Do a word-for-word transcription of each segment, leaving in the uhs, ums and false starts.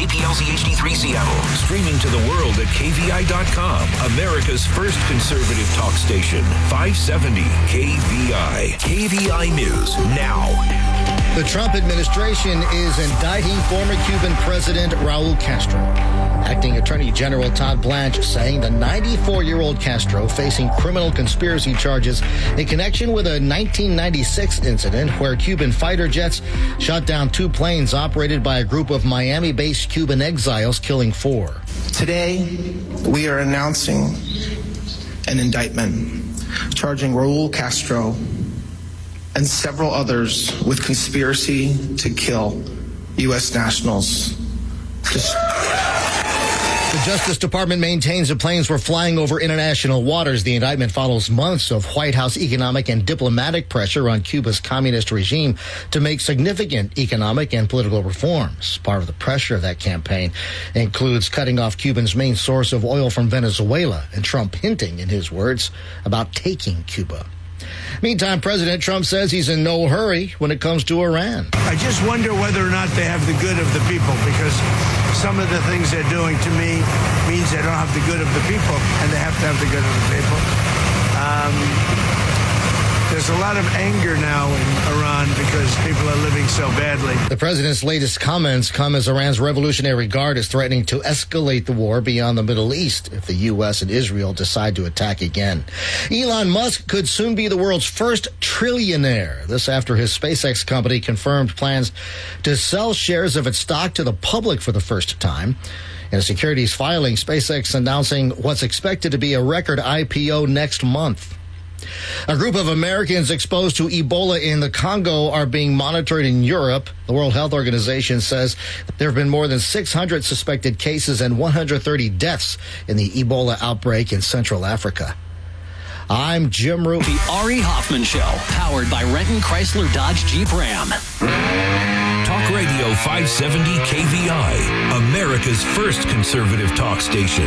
K P L Z H D three Seattle. Streaming to the world at K V I dot com. America's first conservative talk station. five seventy K V I. K V I News now. The Trump administration is indicting former Cuban President Raul Castro. Acting Attorney General Todd Blanche saying the ninety-four-year-old Castro facing criminal conspiracy charges in connection with a nineteen ninety-six incident where Cuban fighter jets shot down two planes operated by a group of Miami-based Cuban exiles, killing four. Today, we are announcing an indictment charging Raul Castro and several others with conspiracy to kill U S nationals. Just The Justice Department maintains the planes were flying over international waters. The indictment follows months of White House economic and diplomatic pressure on Cuba's communist regime to make significant economic and political reforms. Part of the pressure of that campaign includes cutting off Cuba's main source of oil from Venezuela, and Trump hinting, in his words, about taking Cuba. Meantime, President Trump says he's in no hurry when it comes to Iran. I just wonder whether or not they have the good of the people, because some of the things they're doing to me means they don't have the good of the people, and they have to have the good of the people. Um, there's a lot of anger now in Iran because people are living so badly. The president's latest comments come as Iran's Revolutionary Guard is threatening to escalate the war beyond the Middle East if the U S and Israel decide to attack again. Elon Musk could soon be the world's first trillionaire. This after his SpaceX company confirmed plans to sell shares of its stock to the public for the first time. In a securities filing, SpaceX announcing what's expected to be a record I P O next month. A group of Americans exposed to Ebola in the Congo are being monitored in Europe. The World Health Organization says there have been more than six hundred suspected cases and one hundred thirty deaths in the Ebola outbreak in Central Africa. I'm Jim Root. The Ari Hoffman Show, powered by Renton Chrysler Dodge Jeep Ram. Talk Radio five seventy K V I, America's first conservative talk station.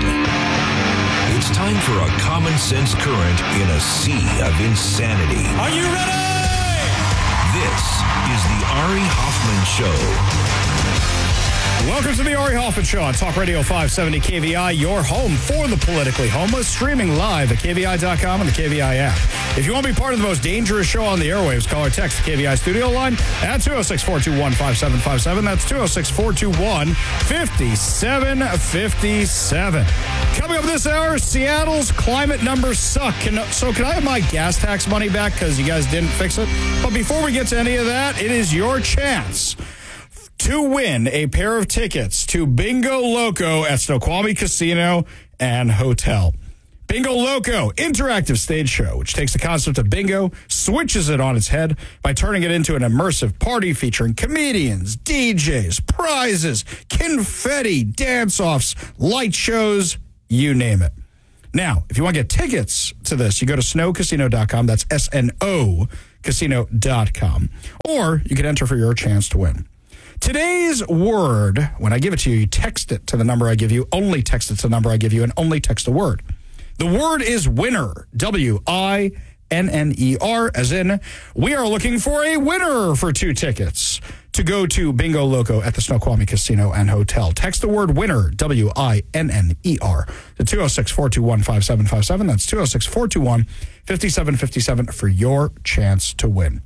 It's time for a common sense current in a sea of insanity. Are you ready? This is the Ari Hoffman Show. Welcome to the Ari Hoffman Show on Talk Radio five seventy K V I, your home for the politically homeless, streaming live at K V I dot com and the K V I app. If you want to be part of the most dangerous show on the airwaves, call or text the K V I studio line at two oh six, four two one, five seven five seven. That's two oh six, four two one, five seven five seven. Coming up this hour, Seattle's climate numbers suck. Can, so can I have my gas tax money back because you guys didn't fix it? But before we get to any of that, it is your chance to win a pair of tickets to Bingo Loco at Snoqualmie Casino and Hotel. Bingo Loco, interactive stage show, which takes the concept of bingo, switches it on its head by turning it into an immersive party featuring comedians, D Js, prizes, confetti, dance-offs, light shows, you name it. Now, if you want to get tickets to this, you go to snow casino dot com. That's S N O casino dot com. Or you can enter for your chance to win. Today's word, when I give it to you, you text it to the number I give you, only text it to the number I give you, and only text a word. The word is winner, W I N N E R, as in, we are looking for a winner for two tickets to go to Bingo Loco at the Snoqualmie Casino and Hotel. Text the word winner, W I N N E R, to two oh six, four two one, five seven five seven. That's two oh six, four two one, five seven five seven for your chance to win.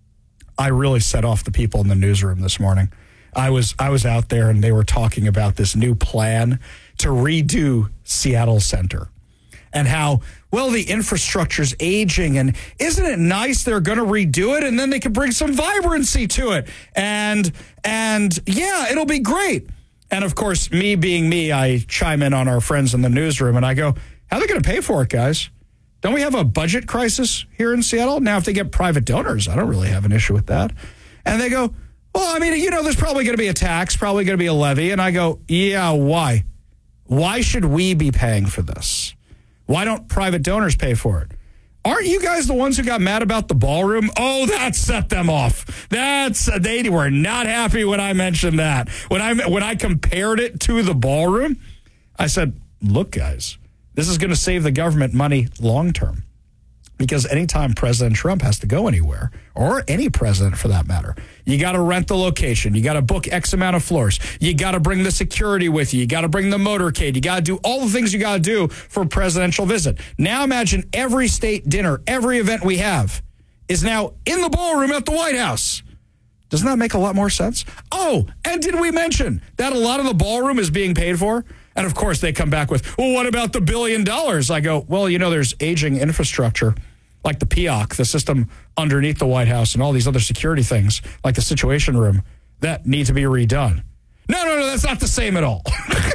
I really set off the people in the newsroom this morning. I was I was out there and they were talking about this new plan to redo Seattle Center and how, well, the infrastructure's aging and isn't it nice they're going to redo it and then they can bring some vibrancy to it. And, and yeah, it'll be great. And, of course, me being me, I chime in on our friends in the newsroom and I go, how are they going to pay for it, guys? Don't we have a budget crisis here in Seattle? Now, if they get private donors, I don't really have an issue with that. And they go, well, I mean, you know, there's probably going to be a tax, probably going to be a levy. And I go, yeah, why? Why should we be paying for this? Why don't private donors pay for it? Aren't you guys the ones who got mad about the ballroom? Oh, that set them off. That's they were not happy when I mentioned that. When I when I compared it to the ballroom, I said, look, guys, this is going to save the government money long term. Because anytime President Trump has to go anywhere, or any president for that matter, you got to rent the location. You got to book X amount of floors. You got to bring the security with you. You got to bring the motorcade. You got to do all the things you got to do for a presidential visit. Now imagine every state dinner, every event we have is now in the ballroom at the White House. Doesn't that make a lot more sense? Oh, and did we mention that a lot of the ballroom is being paid for? And of course they come back with, well, what about the billion dollars? I go, well, you know, there's aging infrastructure like the P O C, the system underneath the White House, and all these other security things, like the Situation Room, that need to be redone. No, no, no, that's not the same at all.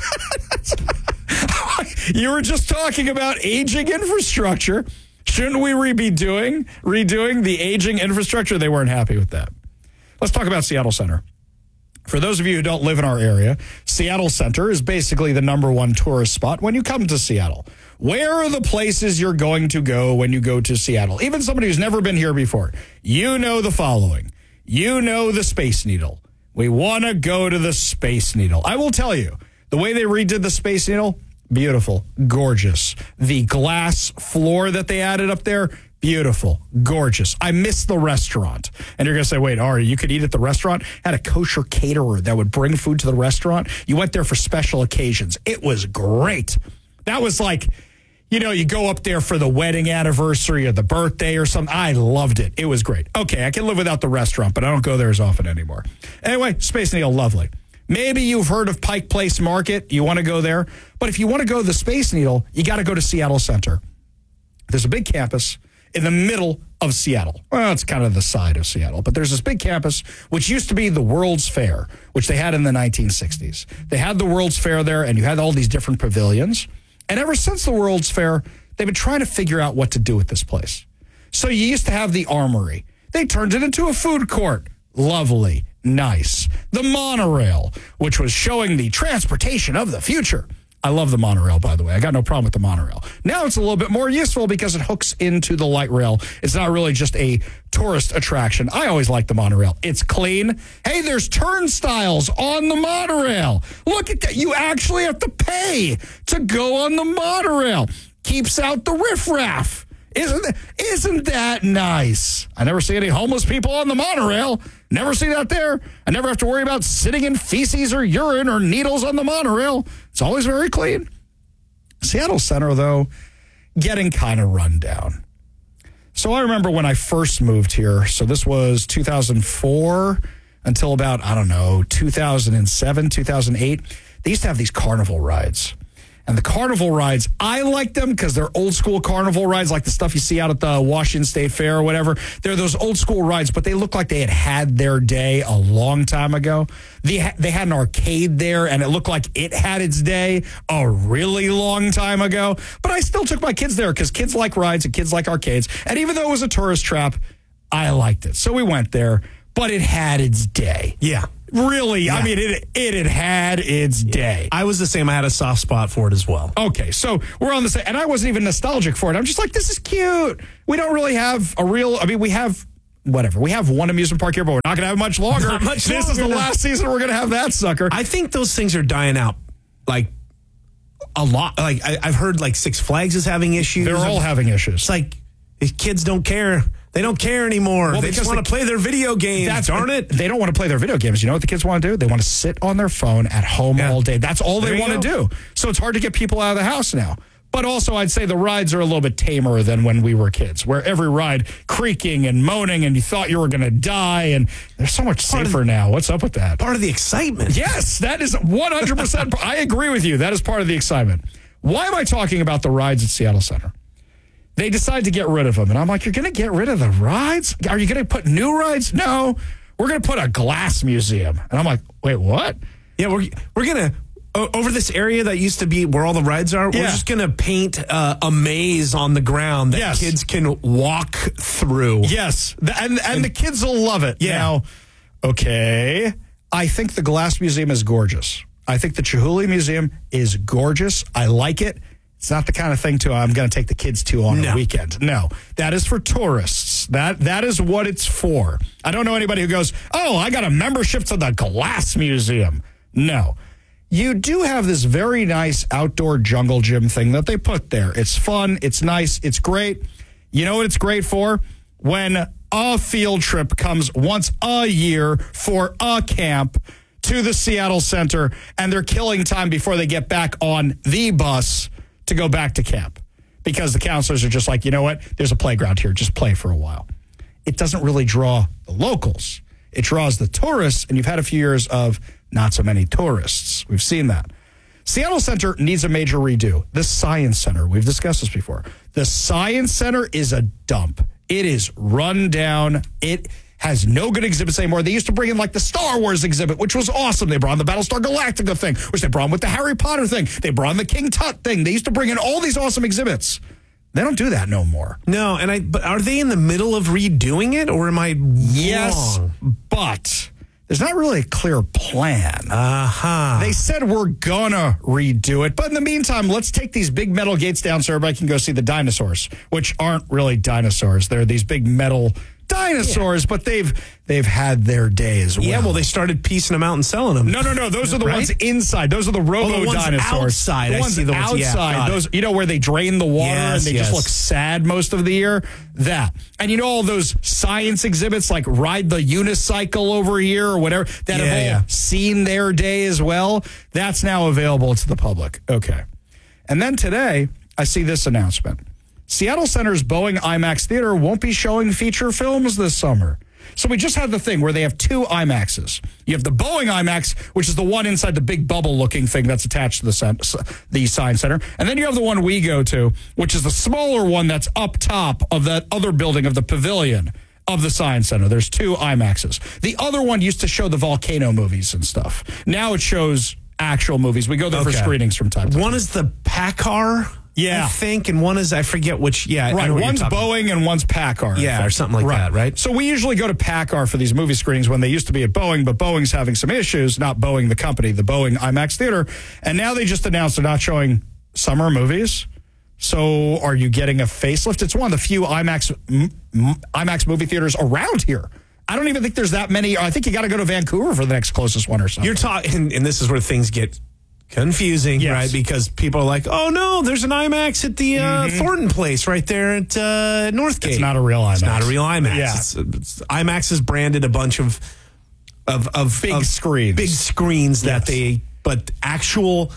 You were just talking about aging infrastructure. Shouldn't we re- be doing, redoing the aging infrastructure? They weren't happy with that. Let's talk about Seattle Center. For those of you who don't live in our area, Seattle Center is basically the number one tourist spot when you come to Seattle. Where are the places you're going to go when you go to Seattle? Even somebody who's never been here before, you know the following. You know the Space Needle. We want to go to the Space Needle. I will tell you, the way they redid the Space Needle, beautiful, gorgeous. The glass floor that they added up there, beautiful, gorgeous. I miss the restaurant. And you're going to say, wait, Ari, you could eat at the restaurant? Had a kosher caterer that would bring food to the restaurant. You went there for special occasions. It was great. That was like, you know, you go up there for the wedding anniversary or the birthday or something. I loved it. It was great. Okay, I can live without the restaurant, but I don't go there as often anymore. Anyway, Space Needle, lovely. Maybe you've heard of Pike Place Market. You want to go there. But if you want to go to the Space Needle, you got to go to Seattle Center. There's a big campus in the middle of Seattle. Well, it's kind of the side of Seattle, but there's this big campus, which used to be the World's Fair, which they had in the nineteen sixties. They had the World's Fair there, and you had all these different pavilions. And ever since the World's Fair, they've been trying to figure out what to do with this place. So you used to have the Armory. They turned it into a food court. Lovely. Nice. The monorail, which was showing the transportation of the future. I love the monorail, by the way. I got no problem with the monorail. Now it's a little bit more useful because it hooks into the light rail. It's not really just a tourist attraction. I always like the monorail. It's clean. Hey, there's turnstiles on the monorail. Look at that. You actually have to pay to go on the monorail. Keeps out the riffraff. Isn't that, isn't that nice? I never see any homeless people on the monorail. Never see that there. I never have to worry about sitting in feces or urine or needles on the monorail. It's always very clean. Seattle Center, though, getting kind of run down. So I remember when I first moved here, so this was two thousand four until about, I don't know, two thousand seven, two thousand eight. They used to have these carnival rides. And the carnival rides, I like them because they're old school carnival rides, like the stuff you see out at the Washington State Fair or whatever. They're those old school rides, but they look like they had had their day a long time ago. They, they had an arcade there, and it looked like it had its day a really long time ago. But I still took my kids there because kids like rides and kids like arcades. And even though it was a tourist trap, I liked it. So we went there, but it had its day. Yeah. Really, yeah. I mean, it it had had its yeah. day. I was the same. I had a soft spot for it as well. Okay, so we're on the same, and I wasn't even nostalgic for it. I'm just like, this is cute. We don't really have a real, I mean, we have, whatever. We have one amusement park here, but we're not going to have much longer. Not much this longer, is the no. last season we're going to have that sucker. I think those things are dying out, like, a lot. Like, I, I've heard, like, Six Flags is having issues. They're all having issues. It's like, these kids don't care. They don't care anymore. Well, they just want to play their video games. That's, darn it. They don't want to play their video games. You know what the kids want to do? They want to sit on their phone at home yeah. all day. That's all they want to do. So it's hard to get people out of the house now. But also, I'd say the rides are a little bit tamer than when we were kids, where every ride creaking and moaning and you thought you were going to die. And they're so much part safer the, now. What's up with that? Part of the excitement. Yes, that is one hundred percent. I agree with you. That is part of the excitement. Why am I talking about the rides at Seattle Center? They decide to get rid of them. And I'm like, you're going to get rid of the rides? Are you going to put new rides? No, we're going to put a glass museum. And I'm like, wait, what? Yeah, we're we're going to, uh, over this area that used to be where all the rides are, yeah. we're just going to paint uh, a maze on the ground that yes. kids can walk through. Yes, the, and, and, and the kids will love it. Yeah. Now, okay, I think the glass museum is gorgeous. I think the Chihuly Museum is gorgeous. I like it. It's not the kind of thing to I'm going to take the kids to on no. a weekend. No, that is for tourists. That that is what it's for. I don't know anybody who goes, oh, I got a membership to the Glass Museum. No. You do have this very nice outdoor jungle gym thing that they put there. It's fun. It's nice. It's great. You know what it's great for? When a field trip comes once a year for a camp to the Seattle Center, and they're killing time before they get back on the bus to go back to camp. Because the counselors are just like, you know what? There's a playground here. Just play for a while. It doesn't really draw the locals. It draws the tourists, and you've had a few years of not so many tourists. We've seen that. Seattle Center needs a major redo. The Science Center, we've discussed this before. The Science Center is a dump. It is run down. It has no good exhibits anymore. They used to bring in like the Star Wars exhibit, which was awesome. They brought in the Battlestar Galactica thing, which they brought in with the Harry Potter thing. They brought in the King Tut thing. They used to bring in all these awesome exhibits. They don't do that no more. No, and I. But are they in the middle of redoing it, or am I wrong? Yes, but there's not really a clear plan. Uh-huh. They said we're gonna redo it, but in the meantime, let's take these big metal gates down so everybody can go see the dinosaurs, which aren't really dinosaurs. They're these big metal dinosaurs, yeah. but they've they've had their day as well. Yeah, well, they started piecing them out and selling them. No, no, no. Those are the right? ones inside. Those are the robo oh, the ones dinosaurs. Outside, the I ones see the ones outside. Yeah, those, you know, where they drain the water yes, and they yes. just look sad most of the year. That, and you know all those science exhibits like Ride the Unicycle over here or whatever that yeah, have all yeah. seen their day as well. That's now available to the public. Okay, and then today I see this announcement. Seattle Center's Boeing IMAX Theater won't be showing feature films this summer. So we just had the thing where they have two IMAXs. You have the Boeing IMAX, which is the one inside the big bubble-looking thing that's attached to the, cent- the Science Center. And then you have the one we go to, which is the smaller one that's up top of that other building of the pavilion of the Science Center. There's two IMAXs. The other one used to show the volcano movies and stuff. Now it shows actual movies. We go there okay. for screenings from time to time. One is the Packard. Yeah. I think, and one is, I forget which, yeah. Right, one's Boeing and one's Packard. Yeah, or something like right. that, right? So we usually go to Packard for these movie screenings when they used to be at Boeing, but Boeing's having some issues, not Boeing the company, the Boeing IMAX Theater. And now they just announced they're not showing summer movies. So are you getting a facelift? It's one of the few IMAX, m- m- IMAX movie theaters around here. I don't even think there's that many. I think you got to go to Vancouver for the next closest one or something. You're talking, and this is where things get confusing, yes. right? Because people are like, oh, no, there's an IMAX at the uh, mm-hmm. Thornton Place right there at uh, Northgate. It's not a real IMAX. It's not a real IMAX. Yeah. It's, it's, IMAX has branded a bunch of of, of big of screens. Big screens that yes. they, but actual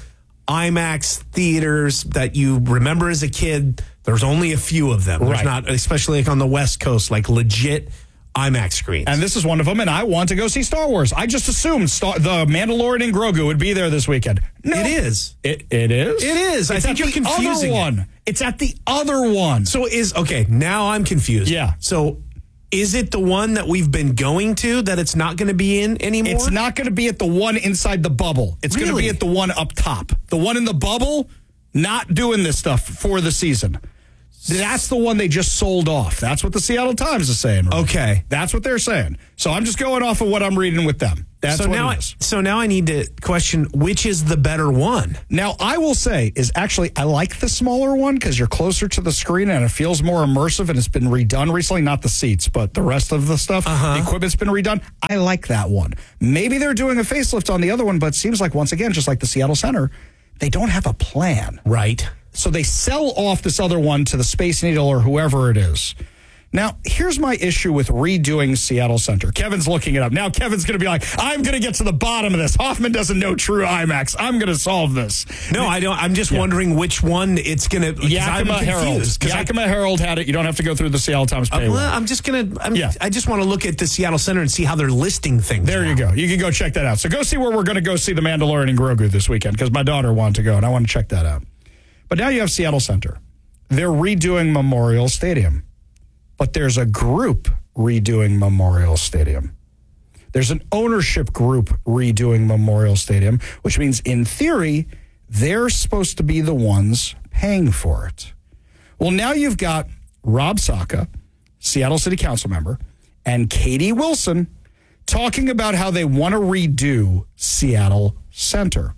IMAX theaters that you remember as a kid, there's only a few of them. There's right. not, especially like on the West Coast, like legit IMAX screens. And this is one of them, and I want to go see Star Wars. I just assumed Star, the Mandalorian and Grogu would be there this weekend. No. It is. It It is? It is. It's I think at you're the confusing other one. it. It's at the other one. So is, okay, now I'm confused. Yeah. So is it the one that we've been going to that it's not going to be in anymore? It's not going to be at the one inside the bubble. It's Really? going to be at the one up top. The one in the bubble, not doing this stuff for the season. That's the one they just sold off. That's what the Seattle Times is saying. Right? Okay. That's what they're saying. So I'm just going off of what I'm reading with them. That's so what now it I, is. so now I need to question which is the better one. Now, I will say is actually I like the smaller one because you're closer to the screen and it feels more immersive and it's been redone recently. Not the seats, but the rest of the stuff. Uh-huh. The equipment's been redone. I like that one. Maybe they're doing a facelift on the other one, but it seems like, once again, just like the Seattle Center, they don't have a plan. Right. So they sell off this other one to the Space Needle or whoever it is. Now, here's my issue with redoing Seattle Center. Kevin's looking it up. Now Kevin's going to be like, I'm going to get to the bottom of this. Hoffman doesn't know true IMAX. I'm going to solve this. No, I don't. I'm just Yeah. wondering which one it's going to. Yakima Herald. Yakima Herald had it. You don't have to go through the Seattle Times paywall. Well, I'm just going to. Yeah. I just want to look at the Seattle Center and see how they're listing things. There now. you go. You can go check that out. So go see where we're going to go see The Mandalorian and Grogu this weekend because my daughter wanted to go and I want to check that out. But now you have Seattle Center. They're redoing Memorial Stadium. But there's a group redoing Memorial Stadium. There's an ownership group redoing Memorial Stadium, which means in theory, they're supposed to be the ones paying for it. Well, now you've got Rob Saka, Seattle City Council member, and Katie Wilson talking about how they want to redo Seattle Center.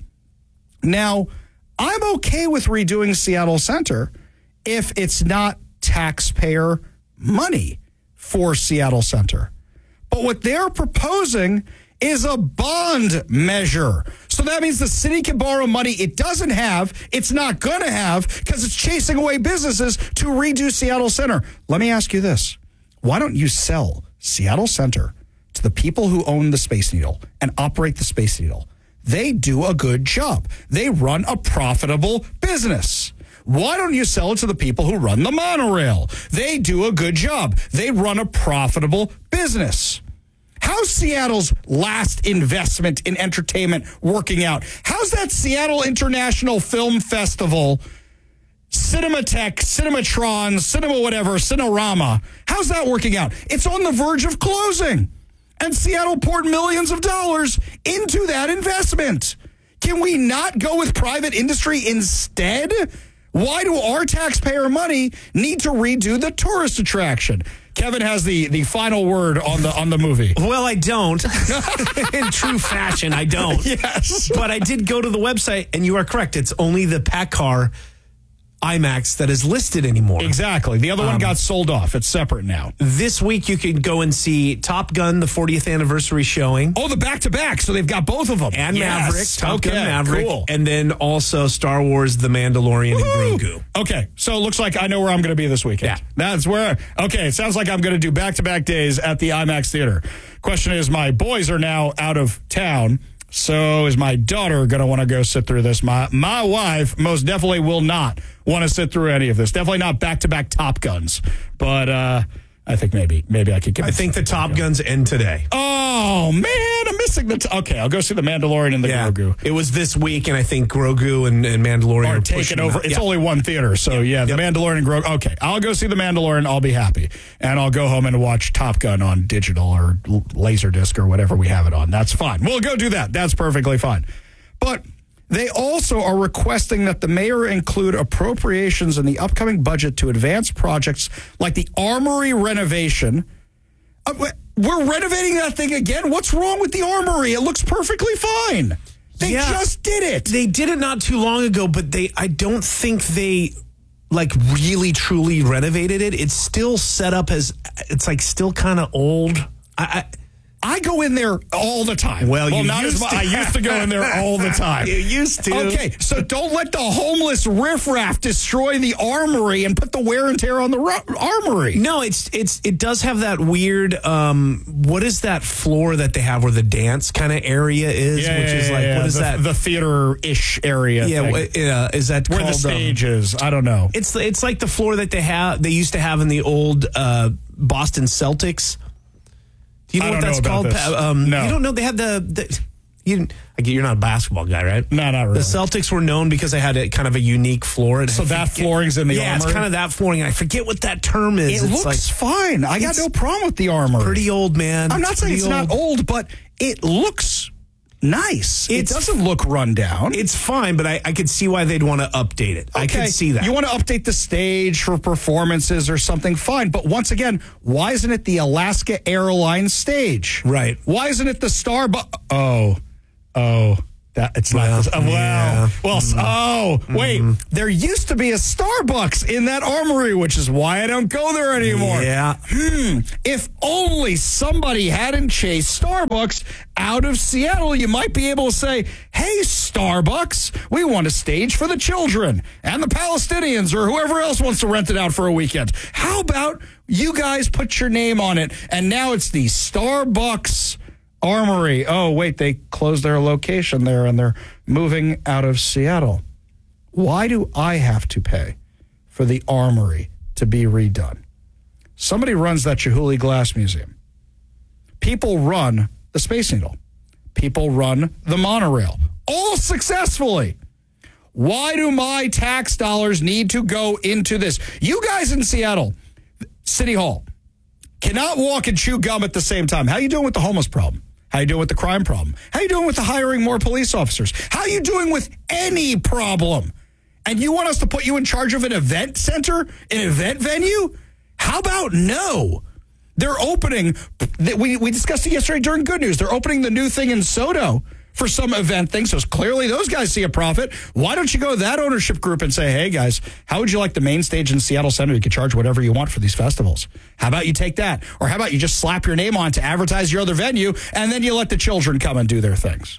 Now, I'm okay with redoing Seattle Center if it's not taxpayer money for Seattle Center. But what they're proposing is a bond measure. So that means the city can borrow money it doesn't have, it's not going to have, because it's chasing away businesses to redo Seattle Center. Let me ask you this. Why don't you sell Seattle Center to the people who own the Space Needle and operate the Space Needle? They do a good job. They run a profitable business. Why don't you sell it to the people who run the monorail? They do a good job. They run a profitable business. How's Seattle's last investment in entertainment working out? How's that Seattle International Film Festival, Cinematheque, Cinematron, Cinema whatever, Cinerama? How's that working out? It's on the verge of closing. And Seattle poured millions of dollars into that investment. Can we not go with private industry instead? Why do our taxpayer money need to redo the tourist attraction? Kevin has the, the final word on the on the movie. Well, I don't. In true fashion, I don't. Yes. But I did go to the website, and you are correct. It's only the PACCAR IMAX that is listed anymore. Exactly. The other Um, one got sold off. It's separate now. This week, you can go and see Top Gun, the fortieth anniversary showing. Oh, the back-to-back. So they've got both of them. And Yes. Maverick, Top okay, Gun Maverick, cool. and then also Star Wars, The Mandalorian, Woo-hoo. and Grogu. Okay, so it looks like I know where I'm going to be this weekend. Yeah. That's where, okay, it sounds like I'm going to do back-to-back days at the IMAX Theater. Question is, my boys are now out of town, so is my daughter going to want to go sit through this? My my wife most definitely will not want to sit through any of this. Definitely not back-to-back Top Guns, but uh, I think maybe maybe I could get I think the Top Guns end today. Oh, man, I'm missing the... T- okay, I'll go see the Mandalorian and the Yeah. Grogu. It was this week, and I think Grogu and, and Mandalorian Are are taking pushing over. that. It's Yeah. only one theater, so yeah, the Yep. Mandalorian and Grogu. Okay, I'll go see the Mandalorian. I'll be happy, and I'll go home and watch Top Gun on digital or l- Laserdisc or whatever we have it on. That's fine. We'll go do that. That's perfectly fine. But they also are requesting that the mayor include appropriations in the upcoming budget to advance projects like the Armory renovation. Uh, we're renovating that thing again? What's wrong with the Armory? It looks perfectly fine. They Yeah. just did it. They did it not too long ago, but they I don't think they like really truly renovated it. It's still set up as it's like still kind of old. I, I I go in there all the time. Well, you not used as much. to. I used to go in there all the time. You used to. Okay, so don't let the homeless riffraff destroy the Armory and put the wear and tear on the ru- Armory. No, it's it's it does have that weird. Um, what is that floor that they have where the dance kind of area is? Yeah, which yeah, is like yeah, what is the, that? The theater-ish area. yeah, thing. wh- uh, is that where called, the um, stage is? I don't know. It's it's like the floor that they have they used to have in the old uh, Boston Celtics. Do you know I what don't that's know called? about this. Pa- Um, No. You don't know they had the, the you. I get you're not a basketball guy, right? No, not really. The Celtics were known because they had a kind of a unique floor. And So I that forget- flooring's in the yeah, Armory? it's kind of that flooring. And I forget what that term is. It it's looks like fine. I got it's no problem with the Armory. pretty old, man. I'm not saying it's pretty not old, but it looks nice. It's- it doesn't look run down. It's fine, but I, I could see why they'd want to update it. I could see that. You want to update the stage for performances or something, fine. But once again, why isn't it the Alaska Airlines stage? Right. Why isn't it the Starbucks? Oh, oh. That, it's Well, not. The, oh, yeah. well, well. Oh, wait. There used to be a Starbucks in that Armory, which is why I don't go there anymore. Yeah. Hmm. If only somebody hadn't chased Starbucks out of Seattle, you might be able to say, "Hey, Starbucks, we want a stage for the children and the Palestinians or whoever else wants to rent it out for a weekend. How about you guys put your name on it?" And now it's the Starbucks Armory. Oh, wait, they closed their location there and they're moving out of Seattle. Why do I have to pay for the Armory to be redone? Somebody runs that Chihuly Glass Museum. People run the Space Needle. People run the monorail, all successfully. Why do my tax dollars need to go into this? You guys in Seattle, City Hall, cannot walk and chew gum at the same time. How you doing with the homeless problem? How you doing with the crime problem? How you doing with the hiring more police officers? How you doing with any problem? And you want us to put you in charge of an event center, an event venue? How about no? They're opening, we, we discussed it yesterday during Good News, they're opening the new thing in Soto for some event thing. So clearly those guys see a profit. Why don't you go to that ownership group and say, "Hey guys, how would you like the main stage in Seattle Center? You could charge whatever you want for these festivals. How about you take that? Or how about you just slap your name on to advertise your other venue and then you let the children come and do their things?"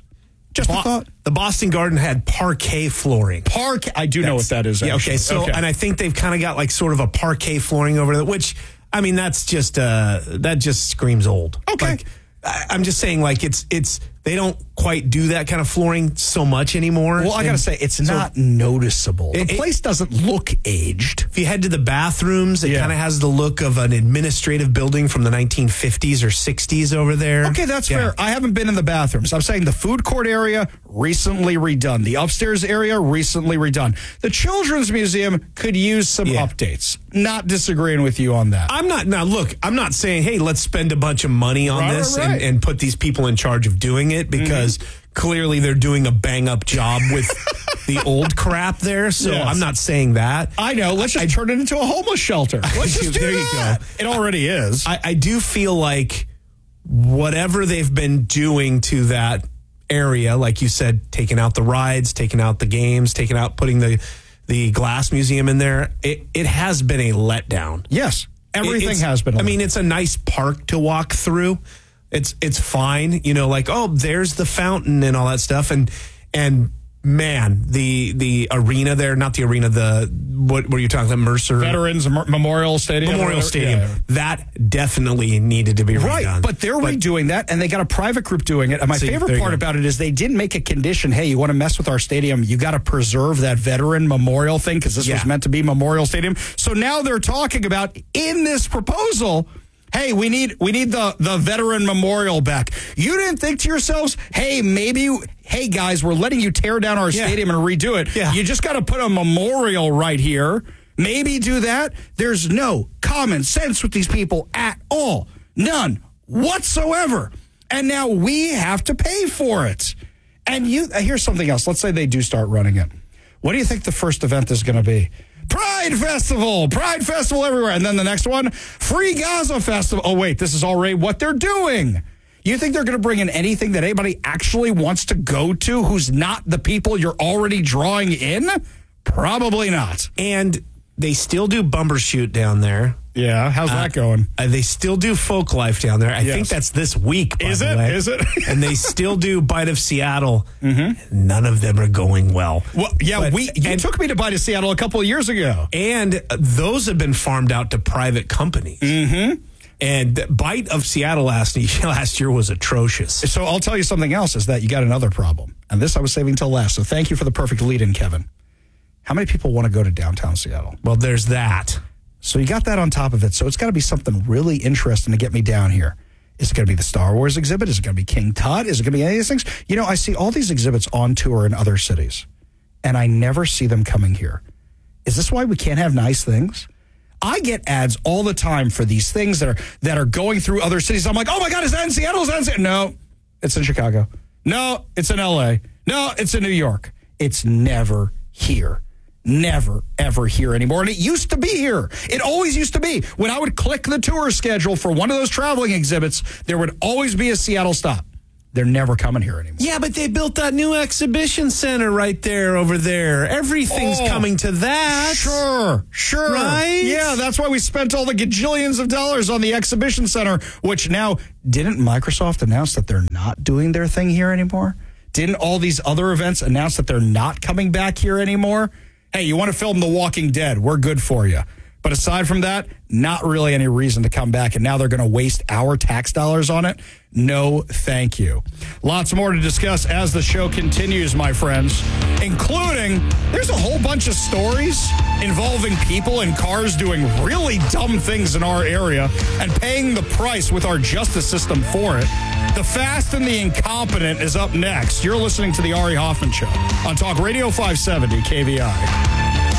Just Bo- a thought. The Boston Garden had parquet flooring. Parquet. I do know what that is. Yeah, actually. okay. So, okay. and I think they've kind of got like sort of a parquet flooring over there, which, I mean, that's just, uh, that just screams old. Okay. Like, I, I'm just saying, like, it's, it's, they don't quite do that kind of flooring so much anymore. Well, I got to say, it's so, not noticeable. The it, place doesn't look aged. If you head to the bathrooms, it yeah. kind of has the look of an administrative building from the nineteen fifties or sixties over there. Okay, that's yeah. fair. I haven't been in the bathrooms. I'm saying the food court area, recently redone. The upstairs area, recently redone. The Children's Museum could use some yeah. updates. Not disagreeing with you on that. I'm not, now look, I'm not saying, hey, let's spend a bunch of money on right, this right, right. And, and put these people in charge of doing it, because mm-hmm. clearly they're doing a bang-up job with the old crap there, so yes. I'm not saying that. I know. Let's just I, turn it into a homeless shelter. Let's just do there that. You go. It already is. I, I do feel like whatever they've been doing to that area, like you said, taking out the rides, taking out the games, taking out, putting the, the glass museum in there, it, it has been a letdown. Yes. Everything it, has been a letdown. I mean, it's a nice park to walk through. It's it's fine, you know, like, oh, there's the fountain and all that stuff. And, and man, the the arena there, not the arena, the, what were you talking about, Mercer? Veterans Memorial Stadium. Memorial Stadium. Yeah. That definitely needed to be redone. Right, but they're but, redoing that, and they got a private group doing it. And my see, favorite part about it is they did make a condition, hey, you want to mess with our stadium, you got to preserve that Veteran Memorial thing, because this yeah. was meant to be Memorial Stadium. So now they're talking about, in this proposal, hey, we need we need the, the Veteran Memorial back. You didn't think to yourselves, hey, maybe, hey, guys, we're letting you tear down our yeah. stadium and redo it. Yeah. You just got to put a memorial right here. Maybe do that. There's no common sense with these people at all. None whatsoever. And now we have to pay for it. And you here's something else. Let's say they do start running it. What do you think the first event is going to be? Pride Festival, Pride Festival everywhere. And then the next one, Free Gaza Festival. Oh, wait, this is already what they're doing. You think they're going to bring in anything that anybody actually wants to go to who's not the people you're already drawing in? Probably not. And they still do Bumbershoot down there. Yeah, how's uh, that going? Uh, they still do Folk Life down there. I yes. think that's this week, by Is the it? way. Is it? And they still do Bite of Seattle. Mm-hmm. None of them are going well. Well, yeah, but, we you and, took me to Bite of Seattle a couple of years ago. And those have been farmed out to private companies. Mm-hmm. And Bite of Seattle last, last year was atrocious. So I'll tell you something else, is that you got another problem. And this I was saving till last. So thank you for the perfect lead-in, Kevin. How many people want to go to downtown Seattle? Well, there's that. So you got that on top of it. So it's got to be something really interesting to get me down here. Is it going to be the Star Wars exhibit? Is it going to be King Tut? Is it going to be any of these things? You know, I see all these exhibits on tour in other cities, and I never see them coming here. Is this why we can't have nice things? I get ads all the time for these things that are that are going through other cities. I'm like, oh my God, is that in Seattle? Is that in Seattle? No, it's in Chicago. No, it's in L A. No, it's in New York. It's never here. Never, ever here anymore. And it used to be here. It always used to be. When I would click the tour schedule for one of those traveling exhibits, there would always be a Seattle stop. They're never coming here anymore. Yeah, but they built that new exhibition center right there, over there. Everything's oh, coming to that. Sure, sure. Right? Yeah, that's why we spent all the gajillions of dollars on the exhibition center, which now, didn't Microsoft announce that they're not doing their thing here anymore? Didn't all these other events announce that they're not coming back here anymore? Hey, you want to film The Walking Dead? We're good for you. But aside from that, not really any reason to come back. And now they're going to waste our tax dollars on it? No, thank you. Lots more to discuss as the show continues, my friends, including there's a whole bunch of stories involving people and cars doing really dumb things in our area and paying the price with our justice system for it. The Fast and the Incompetent is up next. You're listening to The Ari Hoffman Show on Talk Radio five seventy K V I.